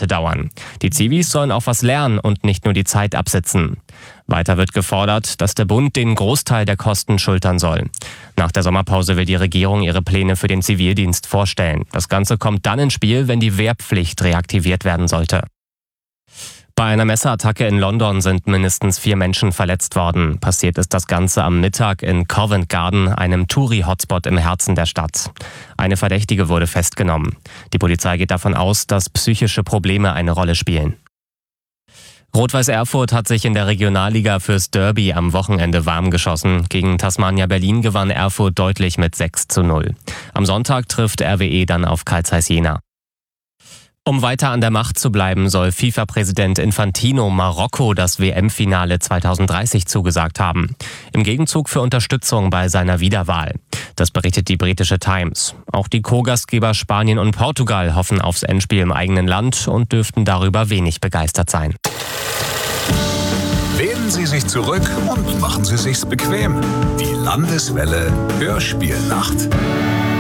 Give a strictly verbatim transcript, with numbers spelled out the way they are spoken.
Monate dauern. Die Zivis sollen auch was lernen und nicht nur die Zeit absitzen. Weiter wird gefordert, dass der Bund den Großteil der Kosten schultern soll. Nach der Sommerpause will die Regierung ihre Pläne für den Zivildienst vorstellen. Das Ganze kommt dann ins Spiel, wenn die Wehrpflicht reaktiviert werden sollte. Bei einer Messerattacke in London sind mindestens vier Menschen verletzt worden. Passiert ist das Ganze am Mittag in Covent Garden, einem Touri-Hotspot im Herzen der Stadt. Eine Verdächtige wurde festgenommen. Die Polizei geht davon aus, dass psychische Probleme eine Rolle spielen. Rot-Weiß Erfurt hat sich in der Regionalliga fürs Derby am Wochenende warm geschossen. Gegen Tasmania Berlin gewann Erfurt deutlich mit sechs zu null. Am Sonntag trifft R W E dann auf Carl Zeiss Jena. Um weiter an der Macht zu bleiben, soll FIFA-Präsident Infantino Marokko das W M-Finale zwanzig dreißig zugesagt haben. Im Gegenzug für Unterstützung bei seiner Wiederwahl. Das berichtet die britische Times. Auch die Co-Gastgeber Spanien und Portugal hoffen aufs Endspiel im eigenen Land und dürften darüber wenig begeistert sein. Lehnen Sie sich zurück und machen Sie sich's bequem. Die Landeswelle Hörspielnacht.